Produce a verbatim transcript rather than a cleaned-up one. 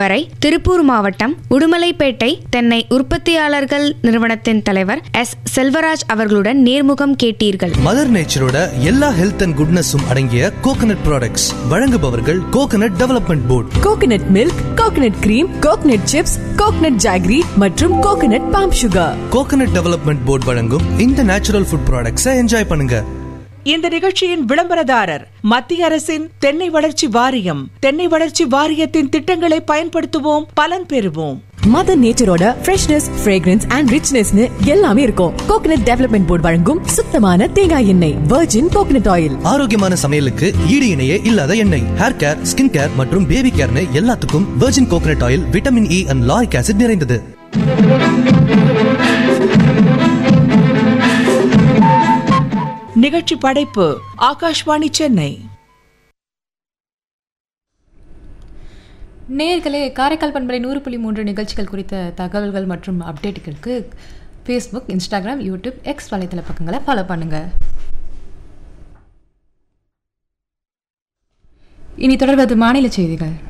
இதுவரை திருப்பூர் மாவட்டம் உடுமலைப்பேட்டை தென்னை உற்பத்தியாளர்கள் நிறுவனத்தின் தலைவர் எஸ் செல்வராஜ் அவர்களுடன் நேர்முகம் கேட்டீர்கள். மதர் நேச்சரோட எல்லா ஹெல்த் அண்ட் குட்னஸும் அடங்கிய கோகனட் ப்ராடக்ட்ஸ் வழங்குபவர்கள் coconut development board. Coconut milk, coconut cream, coconut chips, coconut jaggery மற்றும் coconut bomb sugar. Coconut development board வழங்கும் இந்த நேச்சுரல் ஃபுட் ப்ராடக்ட்ஸை என்ஜாய் பண்ணுங்க. இந்த நிகழ்ச்சியின் விளம்பரதாரர் மத்திய அரசின் தென்னை வளர்ச்சி வாரியம். தென்னை வளர்ச்சி வாரியத்தின் திட்டங்களை பயன்படுத்துவோம், பலன் பெறுவோம். மதர் நேச்சரோட ஃப்ரெஷ்னஸ், ஃப்ரேக்ரன்ஸ் அண்ட் ரிச்னஸ்னு எல்லாமே இருக்கும். கோகனட் டெவலப்மெண்ட் போர்டு வழங்கும் சுத்தமான தேங்காய் எண்ணெய், வர்ஜின் கோகனட் ஆயில். ஆரோக்கியமான சமையலுக்கு ஈடு இணையே இல்லாத எண்ணெய். ஹேர் கேர், ஸ்கின் கேர் மற்றும் பேபி கேர்னு எல்லாத்துக்கும் virgin coconut oil vitamin E and lauric acid நிறைந்தது. நிகழ்ச்சி படைப்பு ஆகாஷ்வாணி சென்னை. நேயர்களே, காரைக்கால் பண்பலை நூறு புள்ளி மூன்று நிகழ்ச்சிகள் குறித்த தகவல்கள் மற்றும் அப்டேட்டுகளுக்கு ஃபேஸ்புக், இன்ஸ்டாகிராம், யூடியூப், எக்ஸ் வலைத்தள பக்கங்களை ஃபாலோ பண்ணுங்க. இனி தொடர்வது மாநில செய்திகள்.